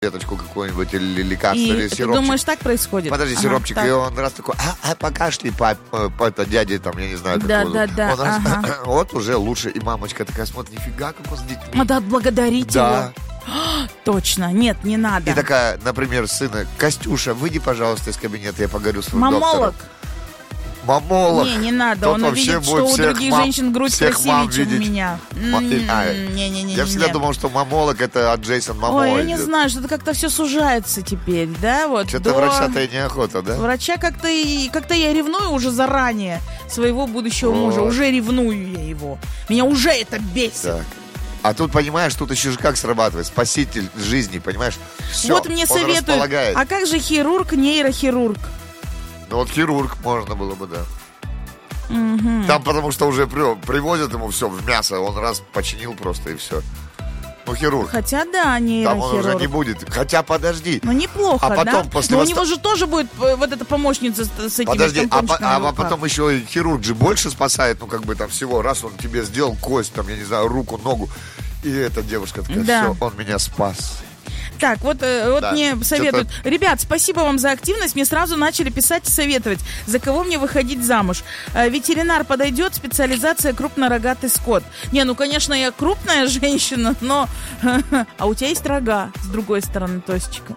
таблеточку какую-нибудь или лекарство, или Ты сиропчик. думаешь, так происходит? Подожди, Ага, сиропчик, так. и он раз такой, покашляй, это дяде, там, я не знаю, Да, какого. да, Он раз, ага. вот уже лучше, и мамочка такая смотрит, нифига, как он с детьми. Надо отблагодарить Да. его. Точно, нет, не надо. И такая, например, сына, Костюша, выйди, пожалуйста, из кабинета, я поговорю с своим Мамолог. доктором. Мамолог. Не надо, Тот он вообще увидит, будет что у всех других мам- женщин грудь всех мам красивее, чем у видеть. меня. Не-не-не. Я всегда думал, что мамолог это от Джейсон Момоа. Ой, я не идет. знаю, что-то как-то все сужается теперь, да? Вот Что-то врача-то и неохота, да? Врача как-то я ревную уже заранее своего будущего мужа. Вот. Уже ревную я его. Меня уже это бесит. Так. А тут, понимаешь, тут еще же как срабатывает? Спаситель жизни, понимаешь? Все, Вот мне он советуют. располагает. А как же хирург, нейрохирург? Ну вот хирург можно было бы, да. Там потому что уже привозят ему все в мясо, он раз починил просто и все. Ну хирург. Хотя да, Там он уже нейрохирург. не будет. Хотя подожди. Ну неплохо, А потом да? после Но у восста- него же тоже будет вот эта помощница с этими Подожди, тампончиками в руках. потом еще и хирург же больше спасает, ну как бы там всего. Раз он тебе сделал кость, там, я не знаю, руку, ногу. И эта девушка такая, Да. все, он меня спас. Так, вот Да, мне советуют. Ребят, спасибо вам за активность. Мне сразу начали писать и советовать, за кого мне выходить замуж. Ветеринар подойдет, специализация крупнорогатый скот. Не, ну, конечно, я крупная женщина, но... А у тебя есть рога, с другой стороны, Тосечка.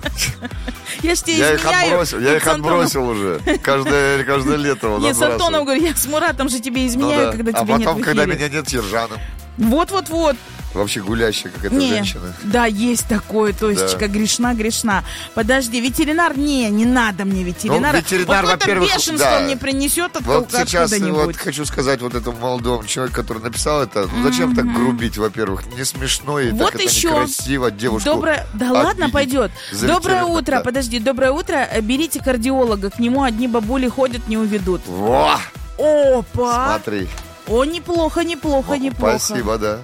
Я ж тебе изменяю. Я их отбросил уже. Каждое лето он Нет, с отбрасывает. Антоном говорю, я с Муратом же тебе Ну изменяю, да. когда А тебя нет потом, в когда эфире. меня нет, Ержаном. Вот-вот-вот. Вообще гулящая какая-то Не, женщина. да, есть такое, Тосечка, Да. грешна. Подожди, ветеринар, не надо мне ветеринара. Ну, ветеринар, вот какое-то во-первых, бешенство да. мне принесет Вот сейчас откуда-нибудь. вот хочу сказать вот этому молодому человеку, который написал это, ну, зачем так грубить, во-первых? Не смешно и Вот так это еще. некрасиво девушку Да ладно, обидеть. пойдет. За Доброе ветеринара, утро, да. подожди, доброе утро. Берите кардиолога, к нему одни бабули ходят, не уведут. Во! Опа! Смотри. О, неплохо. Спасибо, да.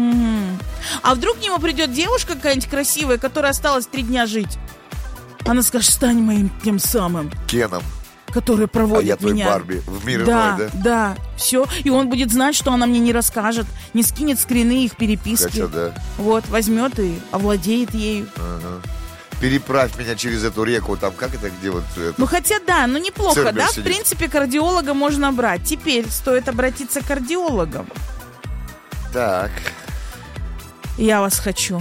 А вдруг к нему придет девушка какая-нибудь красивая, которая осталась 3 дня жить? Она скажет, стань моим тем самым, Кеном. который А проводит я твой меня. Барби. В мир Да, иной, да? да, все. И он будет знать, что она мне не расскажет, не скинет скрины их переписки. Хотя, да. Вот, возьмет и овладеет ею. Переправь меня через эту реку, там, как это, где вот... это? Ну, хотя да, ну неплохо, Цербер да? сидит. В принципе, кардиолога можно брать. Теперь стоит обратиться к кардиологам. Так. Я вас хочу.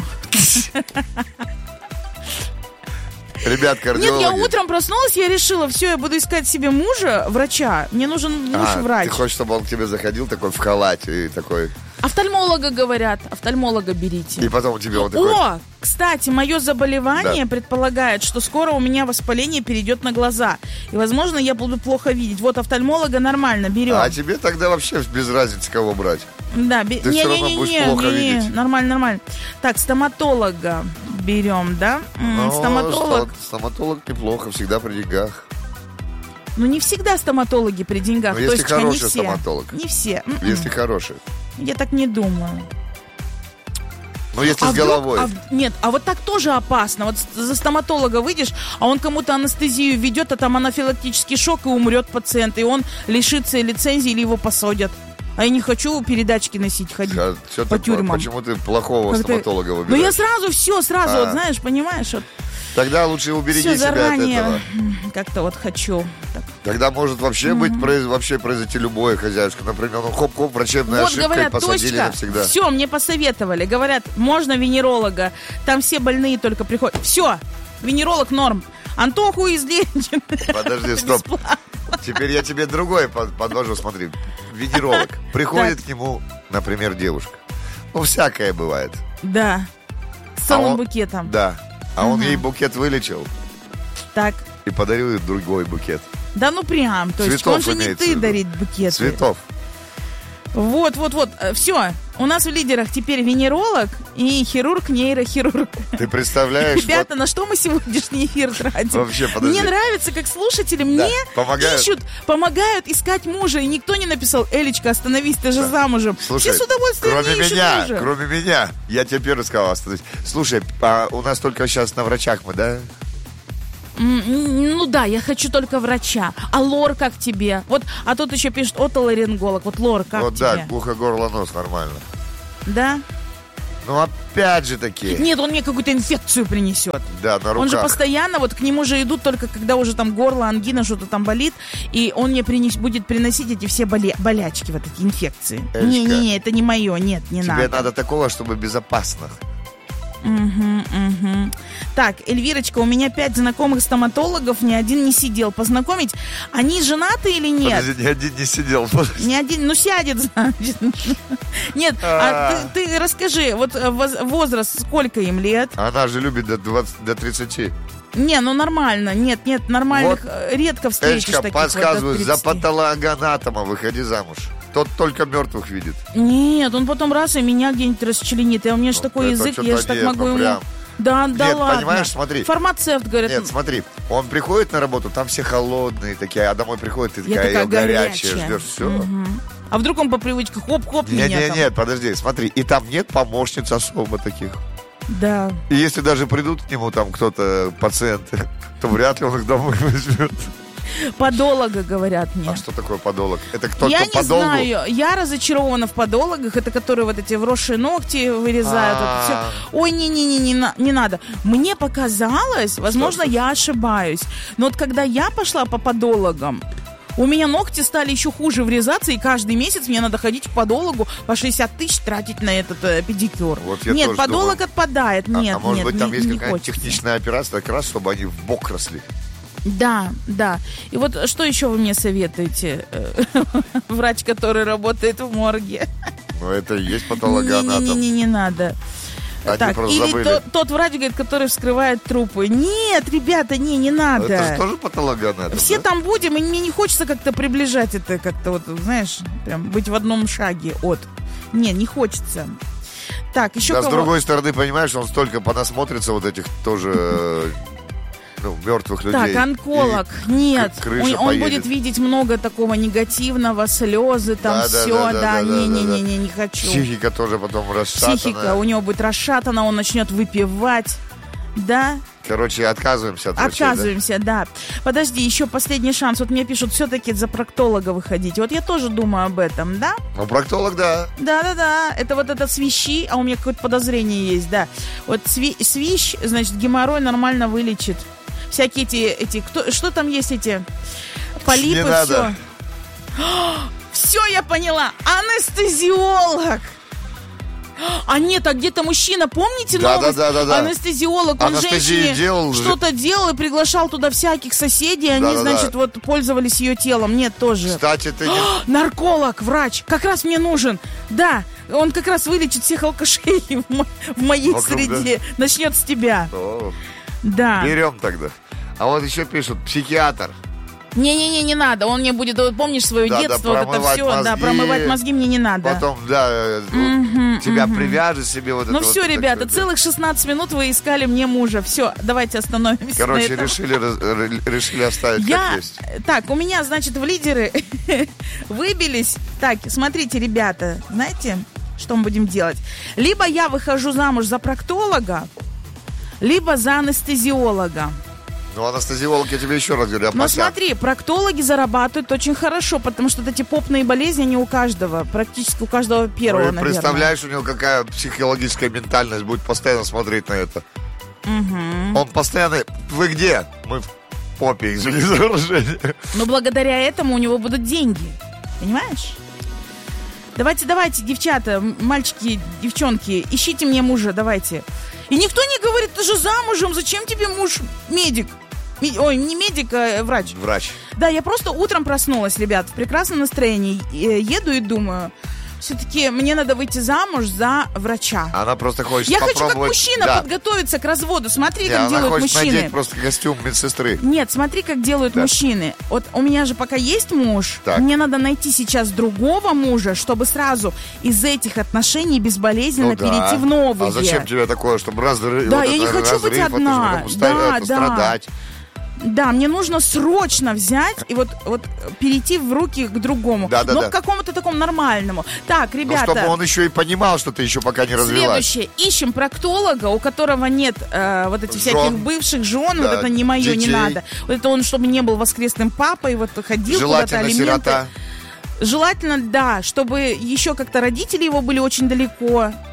Ребят, Нет, кардиологи. я утром проснулась, я решила, все, я буду искать себе мужа, врача. Мне нужен муж-врач. Ты хочешь, чтобы он к тебе заходил такой в халате и такой... Офтальмолога говорят, офтальмолога берите. И потом тебе он такой... О, кстати, мое заболевание Да. предполагает, что скоро у меня воспаление перейдет на глаза. И, возможно, я буду плохо видеть. Вот офтальмолога нормально, берем. А тебе тогда вообще без разницы, кого брать. Да, Ты всё равно будешь плохо видеть. Нормально. Так, стоматолога берем, да? Ну, Стоматолог. Стоматолог неплохо, всегда при деньгах. Ну, не всегда стоматологи при деньгах. Ну, если Тосечка, не хороший все. стоматолог. Не все. Если хороший. Я так не думаю. Ну, если с вдруг- головой. Нет, а вот так тоже опасно. Вот за стоматолога выйдешь, а он кому-то анестезию ведет, а там анафилактический шок, и умрет пациент, и он лишится лицензии или его посадят. А я не хочу передачки носить, ходить Всё по ты- тюрьмам. Почему ты плохого Как-то- стоматолога Ну я выбираешь? сразу, А. вот знаешь, понимаешь, вот Тогда лучше убереги все себя от заранее этого. как-то вот хочу. Так. Тогда может вообще быть вообще произойти любое хозяйство. Например, ну хоп-хоп, врачебная Вот ошибка, и говорят, посадили точка, навсегда. все, мне посоветовали. Говорят, можно венеролога, там все больные только приходят. Все, венеролог норм. Антоху излечим. Подожди, стоп. Теперь я тебе другое подвожу, смотри. Венеролог. Приходит к нему, например, девушка. Ну, всякое бывает. Да, с целым он- букетом. Да. А он ей букет вылечил Так, и подарил ей другой букет. да ну прям, то есть Цветов он же не имеется в ты виду. дарит букеты. Цветов. Вот, все, у нас в лидерах теперь венеролог и хирург, нейрохирург. Ты представляешь? Ребята, на что мы сегодняшний эфир тратим? Вообще, подожди. Мне нравится, как слушатели мне помогают. ищут, помогают искать мужа, и никто не написал: Элечка, остановись, ты же замужем. Слушай, Все с удовольствием кроме мне ищут мужа. кроме меня, я тебе первый сказал остановись. Слушай, у нас только сейчас на врачах мы, да? Ну да, я хочу только врача. А лор как тебе? Вот, а тут еще пишет отоларинголог. Вот лор как Вот тебе? да, ухо, горло, нос, нормально. Да? Ну, опять же таки. Нет, он мне какую-то инфекцию принесет. Да, на руках. Он же постоянно, вот к нему же идут только когда уже там горло, ангина, что-то там болит, и он мне будет приносить эти все болячки, вот эти инфекции. Не-не-не, это не мое, нет, не надо. Тебе надо такого, чтобы безопасно. Угу. Так, Эльвирочка, у меня 5 знакомых стоматологов, ни один не сидел. Познакомить, они женаты или нет? Подожди, ни один не сидел. Ни один, ну сядет, значит. Нет, ты расскажи, вот возраст, сколько им лет? Она же любит до 30. Не, ну нормально, нет, нормальных, вот, редко встретишь Эльчка, таких. подсказываю, вот за патологоанатома выходи замуж. Тот только мертвых видит. Нет, он потом раз и меня где-нибудь расчленит. У меня же такой язык, я же так могу ему... Прям. Да, нет, ладно. Понимаешь, смотри. Фармацевт говорит. Нет, смотри, он приходит на работу, там все холодные такие, а домой приходит, ты такая горячая, ждешь, все. Угу. А вдруг он по привычке хоп-хоп меня там... Нет, подожди, смотри, и там нет помощниц особо таких. Да. И если даже придут к нему там кто-то, пациенты, то вряд ли он их домой возьмет. Подолога, говорят мне. А что такое подолог? Это кто-то я по не знаю, я разочарована в подологах. Это которые вот эти вросшие ногти вырезают. Это все. Ой, не надо. Мне показалось, возможно, я ошибаюсь, но вот когда я пошла по подологам, у меня ногти стали еще хуже врезаться, и каждый месяц мне надо ходить к подологу по 60 тысяч тратить на этот педикюр. Вот нет, подолог отпадает. Нет, может быть, там есть какая-то хочется. техничная операция, как раз, чтобы они в бок росли. Да. И вот что еще вы мне советуете? Врач, который работает в морге. Ну, это и есть патологоанатом. Не надо. Они так, или тот врач, говорит, который вскрывает трупы. Нет, ребята, не надо. Это же тоже патологоанатом. Все там будем, и мне не хочется как-то приближать это, как-то вот, знаешь, прям быть в одном шаге от. Не хочется. Так, еще с другой стороны, понимаешь, он столько понасмотрится вот этих тоже... мертвых людей. Так, онколог. Нет, он будет видеть много такого негативного, слезы, там все, не хочу. Психика тоже потом расшатана. Психика у него будет расшатана, он начнет выпивать, да? Короче, отказываемся от врачей. Отказываемся, да. Подожди, еще последний шанс. Вот мне пишут, все-таки за проктолога выходить. Вот я тоже думаю об этом, да? Ну, проктолог, да. Да. Это вот это свищи, а у меня какое-то подозрение есть, да. Вот свищ, значит, геморрой нормально вылечит. Всякие эти что там есть эти полипы, не надо. Все, я поняла. Анестезиолог. А нет, а где-то мужчина, помните новость? Да. Анестезиолог, он женщине что-то делал и приглашал туда всяких соседей, они, значит, вот пользовались ее телом. Нет, тоже. Кстати, ты... Нарколог, врач, как раз мне нужен. Да, он как раз вылечит всех алкашей в моей среде. Да. Начнет с тебя. Да. Берем тогда. А вот еще пишут, психиатр. Не надо, он мне будет, помнишь свое детство, вот это все, мозги, промывать мозги мне не надо. Потом, тебя привяжет себе вот это. Ну все, ребята, такое, целых 16 минут вы искали мне мужа. Все, давайте остановимся. Короче, решили оставить как есть. Так, у меня, значит, в лидеры выбились. Так, смотрите, ребята, знаете, что мы будем делать? Либо я выхожу замуж за проктолога, либо за анестезиолога. Ну, анестезиолог, я тебе еще раз говорю, но смотри, проктологи зарабатывают очень хорошо, потому что эти попные болезни, они у каждого, практически у каждого первого, наверное. Представляешь, у него какая психологическая ментальность, будет постоянно смотреть на это. Угу. Он постоянно... Вы где? Мы в попе, извини за выражение. Но благодаря этому у него будут деньги. Понимаешь? Давайте, девчата, мальчики, девчонки, ищите мне мужа, давайте. И никто не говорит, ты же замужем, зачем тебе муж медик? Ой, не медик, а врач. Врач. Да, я просто утром проснулась, ребят, в прекрасном настроении. Еду и думаю, все-таки мне надо выйти замуж за врача. Она просто хочет попробовать... Я хочу как мужчина подготовиться к разводу. Смотри, как делают мужчины. Она хочет надеть просто костюм медсестры. Нет, смотри, как делают мужчины. Вот у меня же пока есть муж, мне надо найти сейчас другого мужа, чтобы сразу из этих отношений безболезненно перейти в новые. А зачем тебе такое, чтобы разрыв? Да, я не хочу быть одна. Страдать. Да, мне нужно срочно взять и вот перейти в руки к другому. Но к какому-то такому нормальному. Так, ребята. Ну, чтобы он еще и понимал, что ты еще пока не развелась. Следующее. Ищем проктолога, у которого нет вот этих всяких бывших жен. Вот это не мое, детей. Не надо. Вот это он, чтобы не был воскресным папой, вот ходил куда-то, алименты. Сирота. Желательно, да, чтобы еще как-то родители его были очень далеко.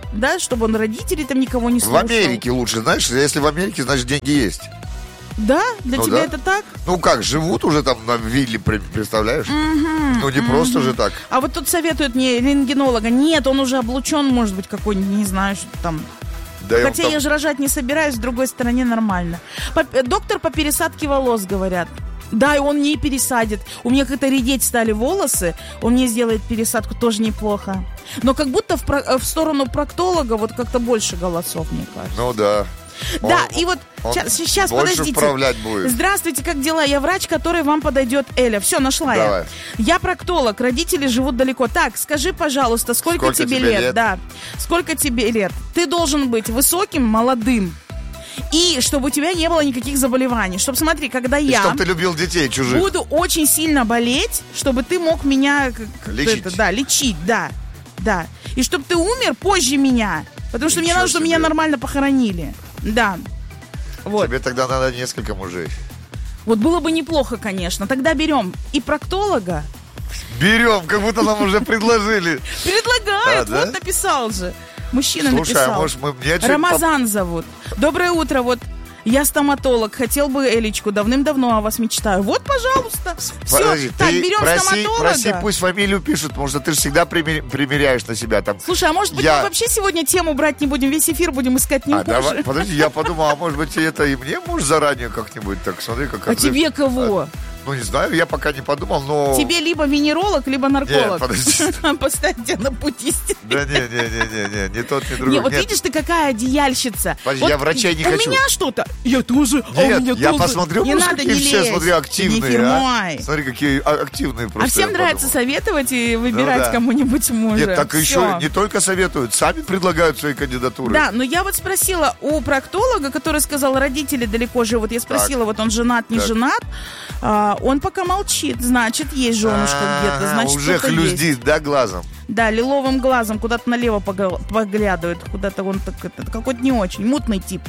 да, чтобы он родителей там никого не В слушал. Америке лучше, знаешь, если в Америке, значит, деньги есть. Да? Для Ну тебя да. это так? Ну как, живут уже там на вилле, представляешь? Ну не просто же так. А вот тут советуют мне рентгенолога. Нет, он уже облучен, может быть, какой-нибудь, не знаю, что там. Да и он Хотя там- я же рожать не собираюсь, с другой стороны, нормально. Доктор по пересадке волос, говорят. Да, и он мне и пересадит. У меня как-то редеть стали волосы, он мне сделает пересадку, тоже неплохо. Но как будто в сторону проктолога вот как-то больше голосов, мне кажется. Ну да. Да, Он- и вот он сейчас, больше подождите. вправлять будет. Здравствуйте, как дела? Я врач, который вам подойдет, Эля. Все, нашла Давай. я. Я проктолог, родители живут далеко. Так, скажи, пожалуйста, сколько тебе лет? Да. Сколько тебе лет? Ты должен быть высоким, молодым. И чтобы у тебя не было никаких заболеваний. Чтобы, смотри, когда И я чтоб ты любил детей чужих. буду очень сильно болеть, чтобы ты мог меня Лечить. лечить, да. И чтобы ты умер позже меня. Потому что мне Ничего надо, чтобы себе. меня нормально похоронили. Да. Вот. Тебе тогда надо несколько мужей. Вот было бы неплохо, конечно. Тогда берем и проктолога. Берем, как будто нам уже предложили. Предлагают, А, да? вот написал же. Мужчина Слушай, написал. а может мы мне что-то... Рамазан зовут. Доброе утро, вот. Я стоматолог, хотел бы Элечку, давным-давно о вас мечтаю. Вот, пожалуйста. Все, Подожди, так, ты берем стоматолога. проси, пусть фамилию пишут, потому что ты же всегда примеряешь на себя там. Слушай, а может быть, мы вообще сегодня тему брать не будем, весь эфир будем искать не позже? Давай, подожди, я подумал, а может быть это и мне муж заранее как-нибудь, так смотри, как... А тебе кого? Ну, не знаю, я пока не подумал, но... Тебе либо венеролог, либо нарколог. Нет, подожди. Поставь тебя на путь истины. Да не, ни тот, ни другой. Не, вот Нет. видишь, ты какая одеяльщица. Подожди, Вот я врачей не у хочу. меня что-то. Я тоже, а у Нет, меня я тоже. посмотрю, Не просто надо, какие не все, лезь. смотри, активные. Не фирмой. Смотри, какие активные просто. А всем я нравится подумал. советовать и выбирать Ну да. кому-нибудь мужа. Нет, так Всё. еще не только советуют, сами предлагают свои кандидатуры. Да, но я вот спросила у проктолога, который сказал, родители далеко живут. Я спросила, вот он женат, не Так. женат. Он пока молчит, значит, есть женушка где-то, значит, уже кто-то есть. хлюздит, да, глазом? Да, лиловым глазом куда-то налево поглядывает, куда-то он так, какой-то не очень, мутный тип.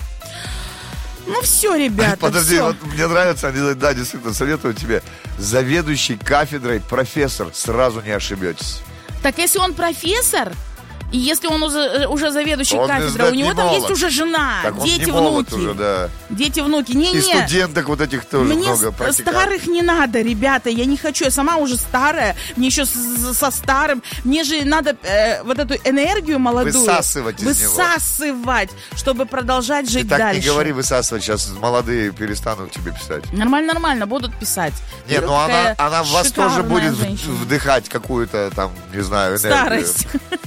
Ну все, ребята, Подожди, всё. вот мне нравится, они, да, действительно, советую тебе. Заведующий кафедрой профессор, сразу не ошибетесь. Так если он профессор, и если он уже заведующий Он, кафедрой, у него не там молод. есть уже жена, Так он дети, не молод внуки. уже, да. Дети, внуки. И Не-не. студенток вот этих тоже Мне много практикантов. старых не надо, ребята, я не хочу, я сама уже старая, мне еще со старым, мне же надо вот эту энергию молодую Высасывать из него. высасывать, чтобы продолжать Ты жить так дальше. не говори высасывать, сейчас молодые перестанут тебе писать. Нормально, будут писать. Нет, ну она в вас тоже шикарная будет женщина. вдыхать какую-то там, не знаю, энергию. Старость.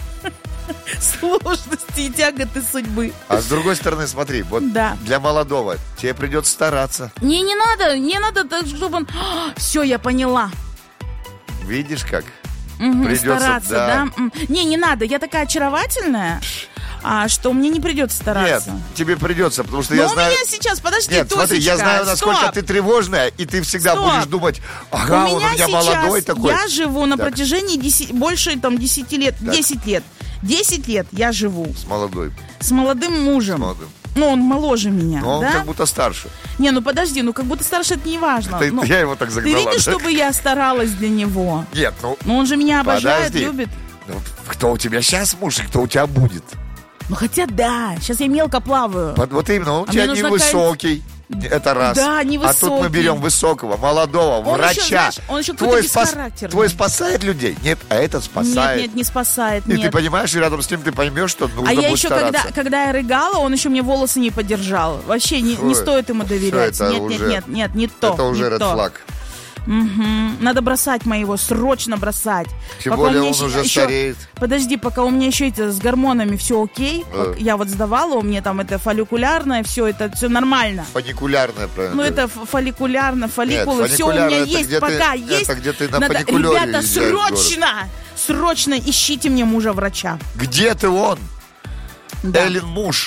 Сложности и тяготы судьбы. А с другой стороны, смотри, вот Да. для молодого тебе придется стараться. Не надо, так, чтобы он... Все, я поняла. Видишь как? Мгм, Придется, стараться, да. да? Не надо, я такая очаровательная, что мне не придется Нет, стараться. тебе придется, потому что Но я у знаю... меня сейчас, подожди, Нет, смотри, я Тосечка, знаю, насколько стоп. ты тревожная, и ты всегда Стоп. будешь думать, ага, он у меня сейчас, молодой такой. я живу на Так. протяжении больше там 10 лет, Так. 10 лет. 10 лет я живу С молодой, с молодым мужем. с молодым. Ну, он моложе меня, Но он да? как будто старше. Не, ну подожди, как будто старше это не важно. Ты- я его так Ты загнала. видишь, да? чтобы я старалась для него? Нет, ну, Ну, он же меня обожает, Подожди. любит. ну, кто у тебя сейчас муж и кто у тебя будет? Ну, хотя да, сейчас я мелко плаваю. Вот именно, он у А тебя мне нужна невысокий. Это раз. Да, А тут мы невысокий. берем высокого, молодого, Он врача. еще, знаешь, он еще твой, какой-то бесхарактерный. твой спасает людей? Нет, а этот спасает. Нет, не спасает, И ты нет. понимаешь, и рядом с ним ты поймешь, что нужно А я будет еще, стараться. когда я рыгала, он еще мне волосы не подержал. Вообще не Фу, стоит ему доверять. это Нет, уже- нет, не то. Это уже не ред то. флаг. Мгм. Надо бросать моего, срочно бросать. Тем Пока более у меня он уже стареет. Подожди, пока у меня еще это с гормонами все окей. Я вот сдавала, у меня там это фолликулярное, все это все нормально. Фуникулярная, правильно. Ну, это фолликулярно, фолликулы, Нет, все у меня фолликулярно, это есть, где пока ты- есть. это где ты на Надо, фуникулёре ребята, езжаешь в город. срочно ищите мне мужа-врача. Где ты он? Да. Эллен муж.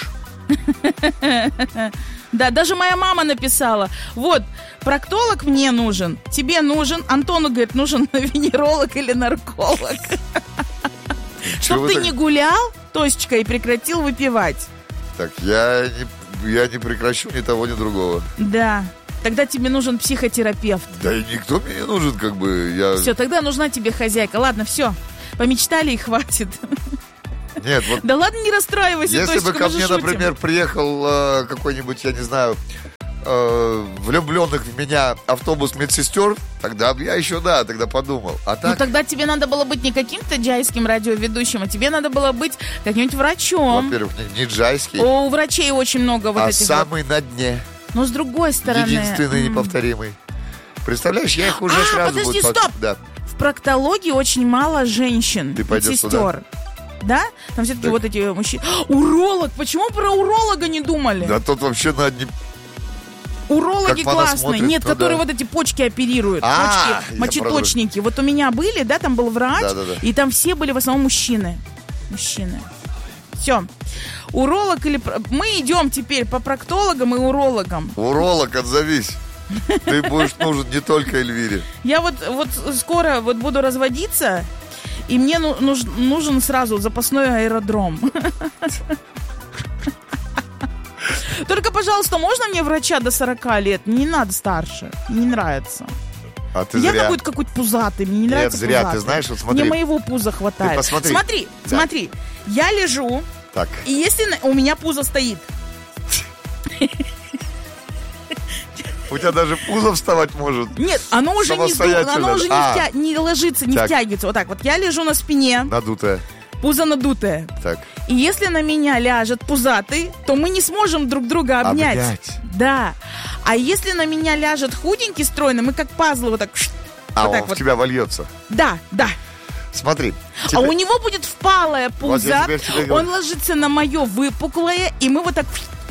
Да, даже моя мама написала. Вот, проктолог мне нужен, тебе нужен, Антону, говорит, нужен венеролог или нарколог. Чего Чтоб вы ты так- не гулял, Тосечка, и прекратил выпивать. Так, я не прекращу ни того, ни другого. Да. Тогда тебе нужен психотерапевт. Да и никто мне не нужен, как бы, я... Все, тогда нужна тебе хозяйка. Ладно, все. Помечтали и хватит. Нет, вот... Да ладно, не расстраивайся, Если бы ко мы же мне, шутим. например, приехал какой-нибудь, я не знаю, влюбленных в меня автобус медсестер, тогда бы я еще, тогда подумал. А так... Ну тогда тебе надо было быть не каким-то джайским радиоведущим, а тебе надо было быть каким-нибудь врачом. Во-первых, не джайский, У врачей очень много вот а этих самый на дне. Но с другой стороны... Единственный неповторимый. Представляешь, я их уже сразу подожди, буду... стоп! Да. В проктологии очень мало женщин, Ты пойдешь медсестер. Да? Там все-таки вот эти мужчины... Уролог! Почему про уролога не думали? Да тот вообще на одни... Урологи Как она классные. смотрит, Нет, ну которые да. вот эти почки оперируют. А, Почки, я мочеточники. Вот у меня были, да, там был врач, Да. и там все были в основном мужчины. Все. Уролог или... Мы идем теперь по проктологам и урологам. Уролог, отзовись. Ты будешь нужен не только Эльвире. Я вот скоро вот буду разводиться, и мне нужен сразу запасной аэродром. Только, пожалуйста, можно мне врача до 40 лет? Не надо старше. Мне не нравится. А ты Я зря. какой-то пузатый, мне не нравится зря, пузатый. ты знаешь, вот смотри. Мне моего пуза хватает. Ты посмотри. Смотри. Я лежу, Так. и если у меня пузо стоит, У тебя даже пузо вставать может. нет, оно уже Самостоятельно. не ложится, не Так. втягивается. Вот так вот. Я лежу на спине, Надутая. пузо надутое. Так. И если на меня ляжет пузатый, то мы не сможем друг друга обнять. Да. А если на меня ляжет худенький, стройный, мы как пазлы вот так... А вот он так в вот. тебя вольется. Да. Смотри. А у него будет впалое пузо, я тебе говорю. он ложится на мое выпуклое, и мы вот так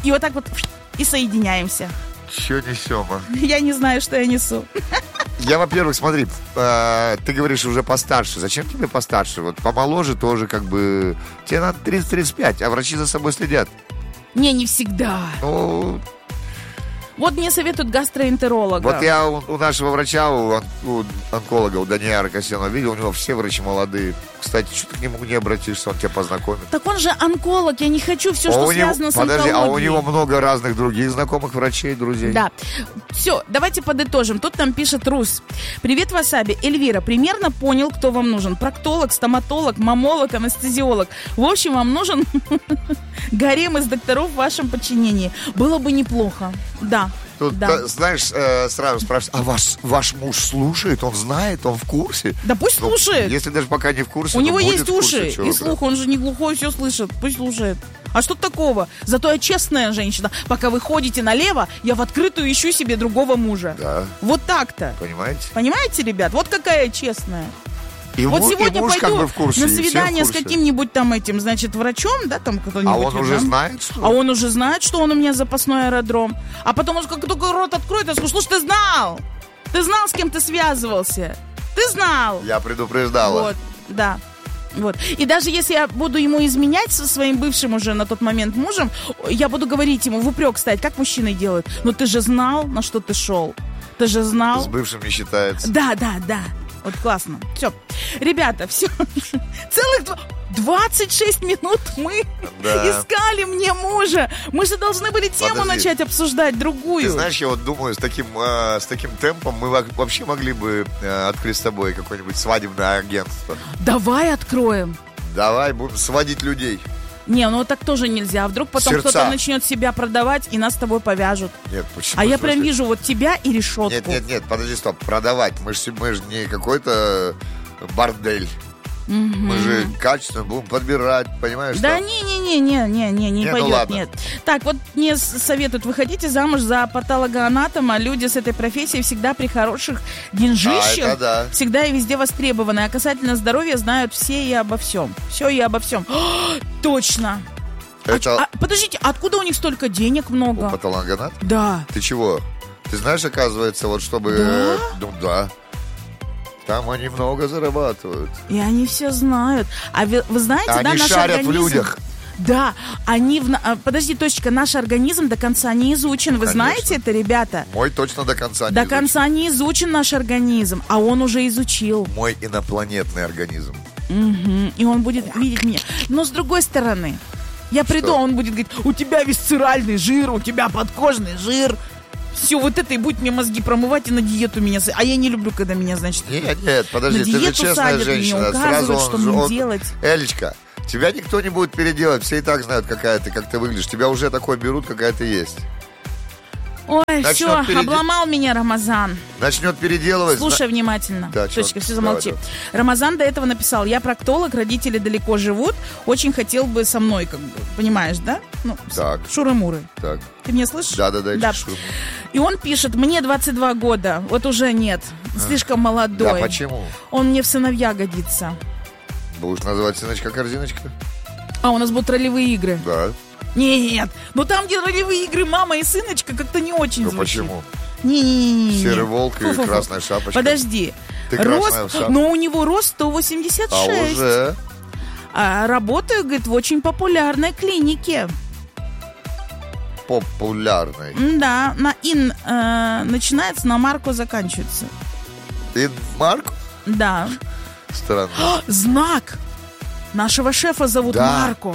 и соединяемся. Че несем, а? Я не знаю, что я несу. Я, во-первых, смотри, ты говоришь уже постарше. Зачем тебе постарше? Вот помоложе тоже как бы... Тебе надо 30-35, а врачи за собой следят. Не всегда. Ну, Вот мне советуют гастроэнтеролога. вот я у нашего врача, у онколога, у Даниила Аркасьянова видел, у него все врачи молодые. Кстати, что ты к нему не обратишься, он тебя познакомит. Так он же онколог, я не хочу все, что связано с Подожди, онкологией. а у него много разных других знакомых врачей, друзей. Да. Все, давайте подытожим. Тут нам пишет Рус. Привет, Васаби. Эльвира, примерно понял, кто вам нужен. Проктолог, стоматолог, мамолог, анестезиолог. В общем, вам нужен гарем из докторов в вашем подчинении. Было бы неплохо. Да. Тут, да. знаешь, сразу спрашивают, а ваш муж слушает, он знает, он в курсе? Да пусть слушает. Если даже пока не в курсе, У то него будет есть в курсе, уши чего и ты. слух, он же не глухой, все слышит. Пусть слушает. А что такого? Зато я честная женщина. Пока вы ходите налево, я в открытую ищу себе другого мужа. Да. Вот так-то. Понимаете? Понимаете, ребят? Вот какая я честная. И Вот муж, сегодня и муж пойду как бы в курсе, на и все в свидание с курсе. каким-нибудь там этим, значит, врачом, да, там кто-нибудь. А он уже да? знает, что А он уже знает, что он у меня запасной аэродром. А потом он как только рот откроет, я скажу, слушай, ты знал? Ты знал, с кем ты связывался? Ты знал? Я предупреждала. Вот, да. Вот. И даже если я буду ему изменять со своим бывшим уже на тот момент мужем, я буду говорить ему в упрек ставить, как мужчины делают. Ну ты же знал, на что ты шел. Ты же знал. С бывшим не считается. Да. Вот классно. Все. Ребята, все. Целых 26 минут мы искали мне мужа. Мы же должны были тему начать обсуждать, другую. Ты знаешь, я вот думаю, с таким темпом мы вообще могли бы открыть с тобой какое-нибудь свадебное агентство. Давай откроем. Давай, будем сводить людей. Не, ну так тоже нельзя. А вдруг потом Сердца. кто-то начнет себя продавать, и нас с тобой повяжут. Нет, почему? А я прям вижу вот тебя и решетку. Нет, подожди, стоп, продавать. Мы же не какой-то бордель. Мы же качественно будем подбирать, понимаешь? Да что? не пойдет, ладно. нет. Так, вот мне советуют, выходите замуж за патологоанатома. Люди с этой профессией всегда при хороших деньжищах, это да. всегда и везде востребованы. А касательно здоровья знают все и обо всем. Все и обо всем. Точно. Это Подождите, откуда у них столько денег много? патологоанат? Да. Ты чего? Ты знаешь, оказывается, вот чтобы... Да? Ну да. Там они много зарабатывают. И они все знают. А вы знаете, да, Они наш шарят организм... в людях. Да, они... Подожди, точка, наш организм до конца не изучен. Вы Конечно. знаете это, ребята? Мой точно до конца не До изучен. конца не изучен наш организм, а он уже изучил. Мой инопланетный организм. И он будет видеть меня. Но с другой стороны, я приду, а он будет говорить, у тебя висцеральный жир, у тебя подкожный жир. Все, вот это и будет мне мозги промывать и на диету меня... А я не люблю, когда меня, значит... Нет, подожди, на ты же диету честная садят, женщина. мне указывают, что мне делать. Элечка, Тебя никто не будет переделать. Все и так знают, какая ты, как ты выглядишь. Тебя уже такой берут, какая ты есть. Ой, все, обломал меня Рамазан. Начнет переделывать. Слушай внимательно. Да, Точка, все, замолчи. Давай. Рамазан до этого написал: я проктолог, родители далеко живут, очень хотел бы со мной, как бы, понимаешь, да? Ну, так. Шуры-муры. Так. Ты меня слышишь? Да. И он пишет: мне 22 года, вот уже нет, слишком молодой. Да, почему? Он мне в сыновья годится. Будешь называть сыночка-корзиночка? А, у нас будут ролевые игры. Да. Нет, но там, где ролевые игры мама и сыночка, как-то не очень звучит. Почему? Не. Серый волк и красная шапочка. Подожди. Ты рост, но у него рост 186. А уже? Работаю, говорит, в очень популярной клинике. Популярной? Да, на ин начинается, на марку заканчивается. Марку? Да. Странно. Знак! Нашего шефа зовут Марко.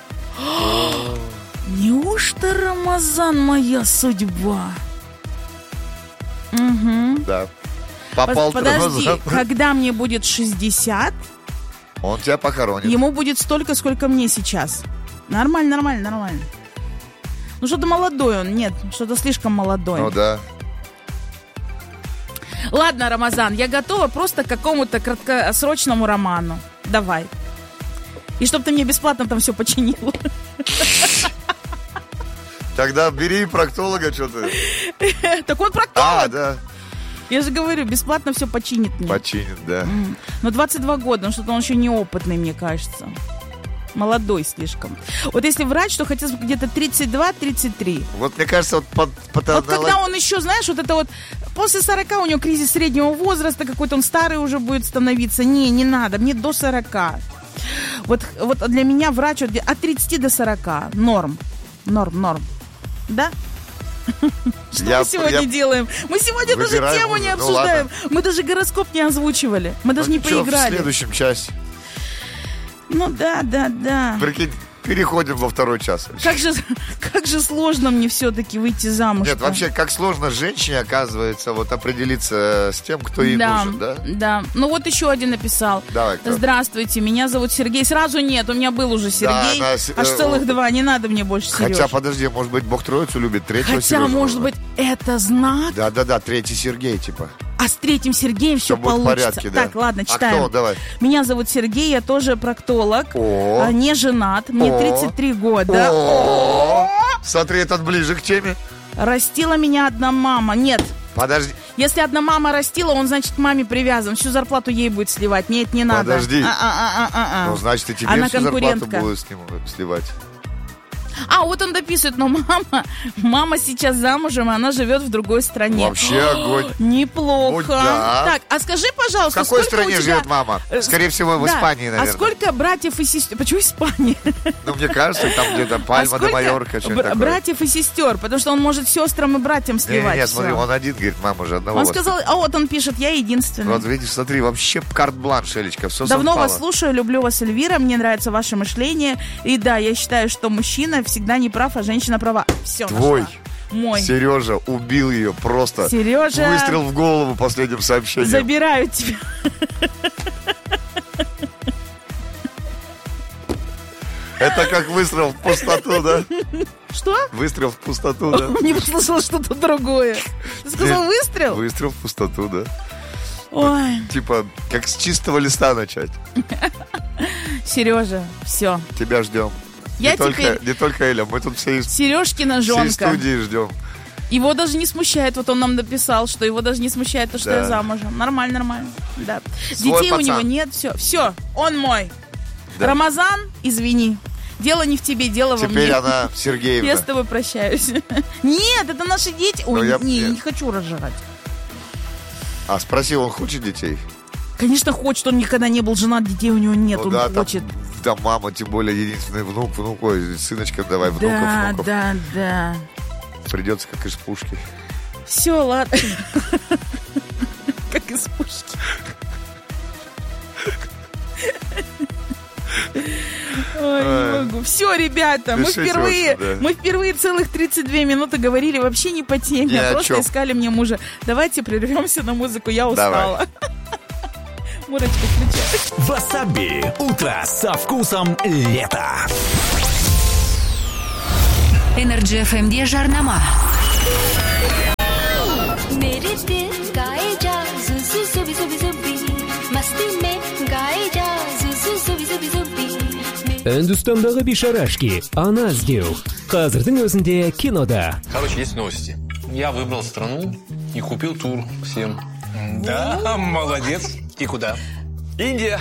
Неужто Рамазан моя судьба? Угу. Да. Попал Подожди, Рамазан. когда мне будет 60, он тебя похоронит. Ему будет столько, сколько мне сейчас. Нормально. Ну, что-то молодой он. Нет, что-то слишком молодой. Ну, да. Ладно, Рамазан, я готова просто к какому-то краткосрочному роману. Давай. И чтобы ты мне бесплатно там все починил. Тогда бери проктолога, что ты. Так он проктолог. Да. Я же говорю, бесплатно все починит мне. Починит, да. Но 22 года, что-то он еще неопытный, мне кажется. Молодой слишком. Вот если врач, то хотелось бы где-то 32-33. Вот мне кажется, вот когда он еще, знаешь, вот это вот после 40 у него кризис среднего возраста, какой-то он старый уже будет становиться. Не надо, мне до 40. Вот для меня врач от 30 до 40. Норм. Да? Что мы сегодня делаем? Мы сегодня даже тему не обсуждаем. Мы даже гороскоп не озвучивали. Мы даже не поиграли. В следующем часе. Ну да. Прикинь, переходим во второй час. Как же сложно мне все-таки выйти замуж. Нет, вообще, как сложно женщине, оказывается, вот определиться с тем, кто ей нужен, да? Да. Ну вот еще один написал. Давай, кто? Здравствуйте, меня зовут Сергей. Сразу нет, у меня был уже Сергей. Да, аж целых 2, не надо мне больше Сереж. Хотя, подожди, может быть, Бог Троицу любит, третьего Сережа. Хотя, может быть, это знак? Да, третий Сергей, типа. А с третьим Сергеем все получится. Будет в порядке, да. Так, ладно, читаем. А кто? Давай. Меня зовут Сергей, я тоже проктолог. Не женат, мне 33 года. Смотри, этот ближе к теме. Растила меня одна мама. Нет. Подожди. Если одна мама растила, он, значит, к маме привязан. Всю зарплату ей будет сливать. Мне это не надо. Подожди. Ну, значит, и тебе она всю зарплату будет с ним сливать. Вот он дописывает, но мама сейчас замужем, и она живет в другой стране. Вообще огонь. Неплохо. Да. Так, а скажи, пожалуйста, в какой стране живет мама? Скорее всего, в Испании, наверное. А сколько братьев и сестер? Почему Испания? Ну, мне кажется, там где-то Пальма де Майорка, что-то такое. Братьев и сестер, потому что он может сестрам и братьям сливать. Нет, смотри, он один, говорит, мама же одного. Он сказал, вот он пишет, я единственный. Вот видишь, смотри, вообще карт-бланш, Элечка, все Давно совпало. вас слушаю, люблю вас, Эльвира, мне нравится ваше мышление. И да, я считаю, что мужчина всегда не прав, а женщина права. Все, твой. Нашла. Мой. Сережа убил ее просто. Сережа. Выстрел в голову последним сообщением. Забираю тебя. Это как выстрел в пустоту, да? Что? Выстрел в пустоту, да? Не послышал что-то другое. Ты сказал выстрел? Выстрел в пустоту, да. Ой. Типа, как с чистого листа начать. Сережа, все. Тебя ждем. Не только Эля, мы тут все Сережкина жонка. Всей студии ждем. Его даже не смущает, вот он нам написал, что его даже не смущает то, что я замужем. Нормально. Да. Детей у него нет, все, он мой. Да. Рамазан, извини. Дело не в тебе, дело во мне. Теперь она Сергеевна. Я с тобой прощаюсь. Нет, это наши дети. Ой, не хочу разжигать. А спросил, он хочет детей? Конечно, хочет. Он никогда не был женат, детей у него нет. Ну, он да, хочет. Там мама, тем более, единственный внук. Ой, сыночка, давай, внуков. Да. Придется, как из пушки. Все, ладно. Как из пушки. Ой, не могу. Все, ребята, мы впервые целых 32 минуты говорили вообще не по теме, просто искали мне мужа. Давайте прервемся на музыку, я устала. Мурочка включает. Васаби. Утро со вкусом лета. Energy FM'de жарнама. Үндістандагы бишарашки ана іздеу. Қазірдің өзінде кинода. Короче, есть новости. Я выбрал страну и купил тур всем. Да, молодец. И куда? Индия.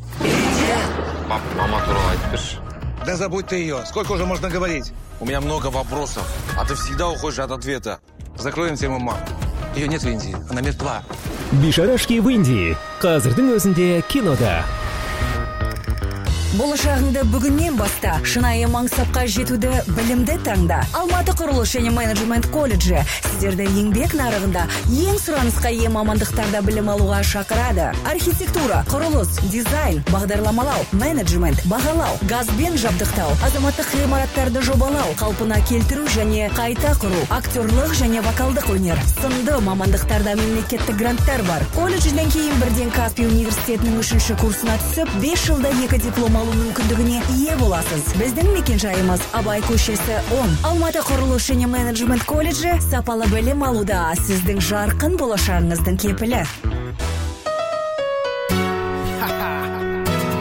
Мама турала, айтпеш. Да забудь ты ее. Сколько уже можно говорить? У меня много вопросов, а ты всегда уходишь от ответа. Закроем тему мам. Ее нет в Индии. Она мертва. Бишарашки в Индии. Қазірдің өзінде кинода. Болашағыңды бүгіннен баста шынайы маңсапқа жетуді білімді таңда. Алматы құрылыс және менеджмент колледжі сіздерді еңбек нарығында ең сұранысқа ие мамандықтарда білім алуға шақырады. Архитектура, құрылыс, дизайн, бағдарламалау, менеджмент, бағалау, газбен жабдықтау, азаматтық ғимараттарды жобалау, қалпына келтіру және қайта құру, актерлық және вокалдық өнер, сынды мамандықтарда мемлекеттік гранттар бар. Колледжден кейін бірден Каспий университетінің 3-ші курсына түсіп, 5 жылда 2 диплом алу мүмкіндігіне ие боласыз. Біздің мекенжайымыз Абай көшесі 10. Алматы құрылыс және менеджмент колледжі сапалы білім алуда сіздің жарқын болашағыңыздың кепілі.